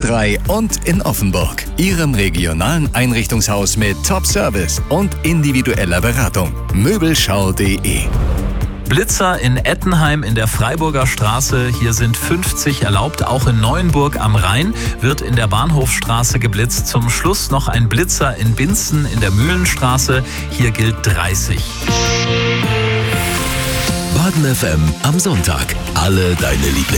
3 und in Offenburg. Ihrem regionalen Einrichtungshaus mit Top-Service und individueller Beratung. Möbelschau.de. Blitzer in Ettenheim in der Freiburger Straße. Hier sind 50 erlaubt. Auch in Neuenburg am Rhein wird in der Bahnhofstraße geblitzt. Zum Schluss noch ein Blitzer in Binzen in der Mühlenstraße. Hier gilt 30. Baden FM am Sonntag. Alle deine Lieblings